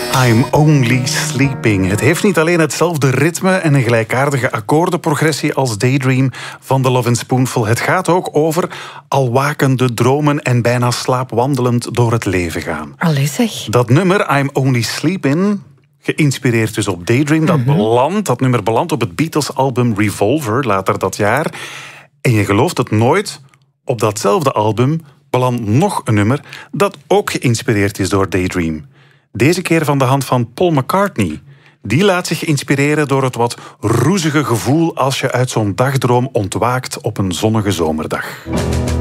I'm Only Sleeping. Het heeft niet alleen hetzelfde ritme en een gelijkaardige akkoordenprogressie als Daydream van The Lovin' Spoonful. Het gaat ook over al wakende dromen en bijna slaapwandelend door het leven gaan. Allee zeg. Dat nummer, I'm Only Sleeping, geïnspireerd dus op Daydream, dat nummer belandt op het Beatles-album Revolver, later dat jaar. En je gelooft het nooit, op datzelfde album belandt nog een nummer dat ook geïnspireerd is door Daydream. Deze keer van de hand van Paul McCartney. Die laat zich inspireren door het wat roezige gevoel als je uit zo'n dagdroom ontwaakt op een zonnige zomerdag.